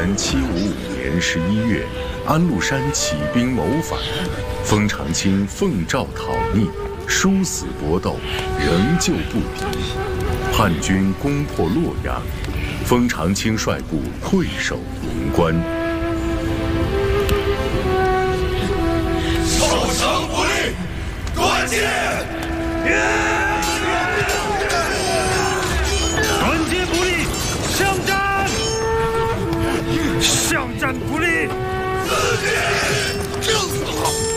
元755年11月，安禄山起兵谋反，封长清奉诏讨逆，殊死搏斗，仍旧不敌。叛军攻破洛阳，封长清率部退守潼关。 守城不立，断剑！